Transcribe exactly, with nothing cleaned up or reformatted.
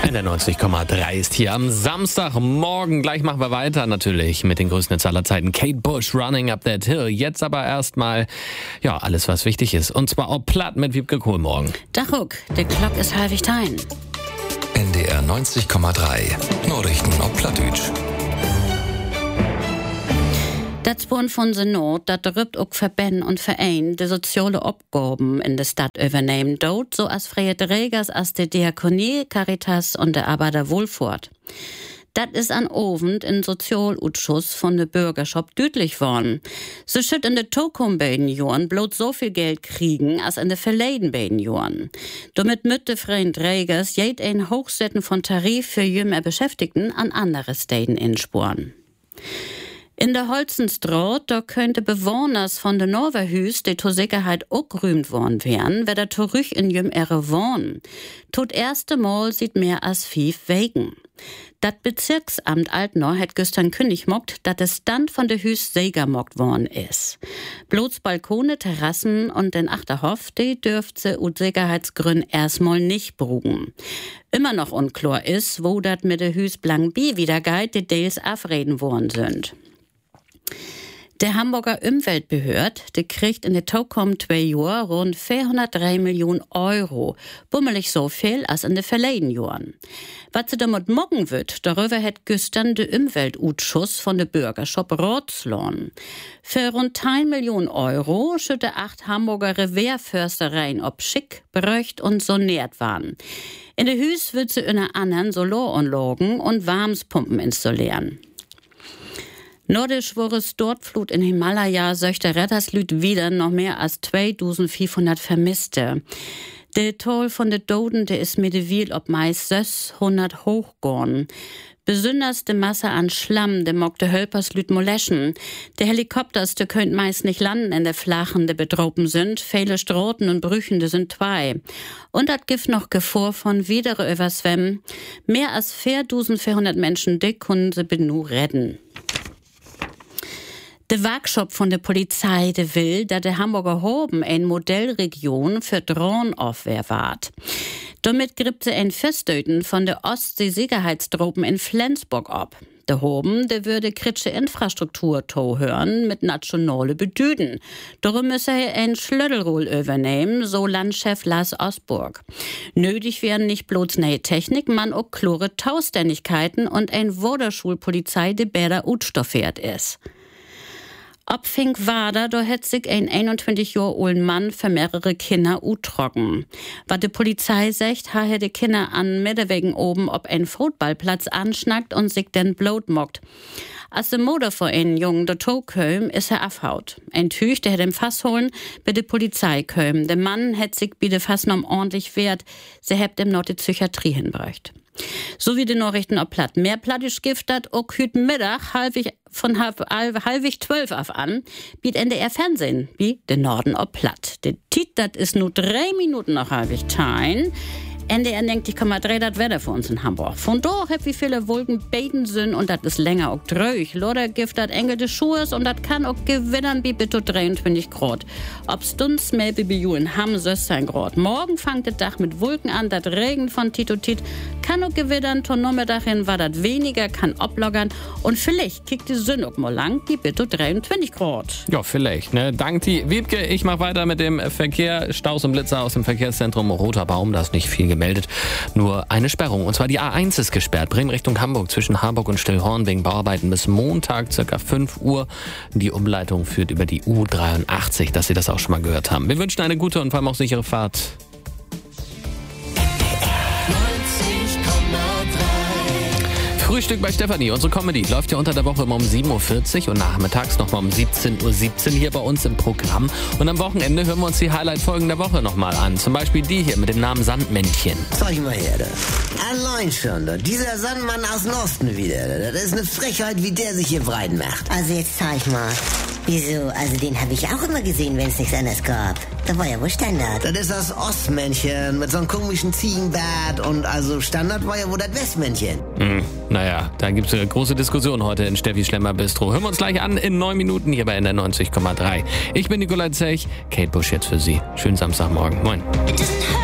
In der neunzig Komma drei ist hier am Samstagmorgen. Gleich machen wir weiter natürlich mit den größten Hits aller Zeiten. Kate Bush, Running Up That Hill. Jetzt aber erstmal, ja, alles was wichtig ist. Und zwar auch platt mit Wiebke Kohl morgen. Dachruck, der Glock ist halbig tein. N D R neunzig Komma drei. Nachrichten auf Plattdeutsch. Das Bund von der Not, dat rübt auch Verbände und Vereine die soziale Aufgaben in der Stadt übernehmen dort, so als freie Trägers als die Diakonie, Caritas und der Arbeiterwohlfahrt. Das ist an Ovend in Sozialausschuss von der Bürgerschaft deutlich worden. Sie schütt in den Tokum beiden Jahren bloß so viel Geld kriegen als in den verleden beiden Jahren. Damit müt de freien Trägers jed ein Hochsetzen von Tarif für jünger Beschäftigten an andere Städten insporen. In der Holzenstraat, da könnte Bewohners von der Norverhüs, die zur Sicherheit auch gerühmt worden wären, wer da zurück in jüm ihre wohnen. Tot erste Mal sieht mehr als fünf Wegen. Das Bezirksamt Altnor hat gestern kündig mockt, dass der Stand von der Hüs Seger mockt worden ist. Bloß Balkone, Terrassen und den Achterhof, die dürft sie aus Sicherheitsgründen erstmal nicht brugen. Immer noch unklar ist, wo das mit der Hüs Blanc-Bi wieder geht, die Deals abreden worden sind. Der Hamburger Umweltbehörde, die kriegt in der Tokum zwei Jahren rund vierhundertdrei Millionen Euro. Bummelig so viel als in den verleden Jahren. Was sie damit morgen wird, darüber hat gestern der Umweltausschuss von der Bürgerschaft Rotslon. Für rund eine Million Euro schütte acht Hamburger Revier-Förstereien ob schick, beröcht und soniert waren. In der Hüs wird sie unter anderem Solaranlagen und Warmspumpen installieren. Nordisch wurde Stortflut in Himalaya söchte Retterslüt wieder noch mehr als zweitausendfünfhundert Vermisste. Der Toll von der Doden, der ist mittlerweile ob meist sechshundert hochgorn. Besonders die Masse an Schlamm, der mock de Hölperslüt moleschen. Der Helikopters, der könnt meist nicht landen in der Flachen, der betropen sind. Viele Stroten und Brüchende sind zwei. Und dat gibt noch Gefahr von widere Überschwemmen. Mehr als viertausendvierhundert Menschen, die können sie benur retten. Der Workshop von der Polizei de will, dass der Hamburger Hoben eine Modellregion für Drohnenaufwehr ward. Damit gibt sie ein Festöten von der Ostsee-Sicherheitstruppen in Flensburg ab. Der Hoben, der würde kritische Infrastruktur hören mit nationale Bedüden. Darum müsse er ein Schlöddelroll übernehmen, so Landchef Lars Osburg. Nötig wären nicht bloß neue Technik, man auch klare Tauständigkeiten und ein Woderschulpolizei, die besser utstoffert ist. Ob Fink Wader, da hätt sich ein einundzwanzig Jahre alten Mann für mehrere Kinder utrocken. Was die Polizei sagt, ha er die Kinder an Mittewegen oben ob ein Footballplatz anschnackt und sich dann blöd mockt. Als der Mutter vor einen Jungen der Tod köm, ist er abhaut. Ein Tüch, der hätt ihm Fass holen, bei der Polizei köm. Der Mann hätt sich bei der Fass noch ordentlich wert, sie hätt ihm noch die Psychiatrie hinbräucht. So wie die Nachrichten ob platt. Mehr plattisch Gift dat auch heute Mittag halbig von halb, halb, halbig zwölf auf an, biet N D R Fernsehen, wie den Norden ob platt. Der Tit, dat ist nur drei Minuten nach halbig tein. N D R denkt, ich Komma drei das Wetter für uns in Hamburg. Von dort hab wie viele Wolken beten sind und das ist länger auch dröch. Loder Gift dat engel des Schuhes und dat kann auch gewinnern wie bitte dreiundzwanzig Grad. Ob's dunst mehr wie bei in Hamm sechzehn Grad. Morgen fangt der Dach mit Wolken an, dat Regen von Tito Tit kann auch gewinnern, ton Nachmittag hin war dat weniger, kann obloggern und vielleicht kickt die Sonne auch mal lang, die bitte dreiundzwanzig Grad. Ja, vielleicht, ne? Dank die Wiebke. Ich mach weiter mit dem Verkehr. Staus und Blitzer aus dem Verkehrszentrum Roter Baum, da ist nicht viel gemeldet. Nur eine Sperrung. Und zwar die A eins ist gesperrt. Bremen Richtung Hamburg zwischen Harburg und Stillhorn wegen Bauarbeiten bis Montag circa fünf Uhr. Die Umleitung führt über die U dreiundachtzig, dass Sie das auch schon mal gehört haben. Wir wünschen eine gute und vor allem auch sichere Fahrt. Frühstück bei Stefanie. Unsere Comedy läuft ja unter der Woche immer um sieben Uhr vierzig und nachmittags nochmal um siebzehn Uhr siebzehn hier bei uns im Programm. Und am Wochenende hören wir uns die Highlight-Folgen der Woche nochmal an. Zum Beispiel die hier mit dem Namen Sandmännchen. Zeig mal her, da. Allein schon, da. Dieser Sandmann aus dem Osten wieder. Das ist eine Frechheit, wie der sich hier breit macht. Also jetzt zeig mal. Wieso? Also den habe ich auch immer gesehen, wenn es nichts anderes gab. Da war ja wohl Standard. Das ist das Ostmännchen mit so einem komischen Ziegenbart und also Standard war ja wohl das Westmännchen. Hm, naja, da gibt's eine große Diskussion heute in Steffi Schlemmer Bistro. Hören wir uns gleich an in neun Minuten hier bei N D R neunzig Komma drei. Ich bin Nikolai Zech, Kate Bush jetzt für Sie. Schönen Samstagmorgen. Moin.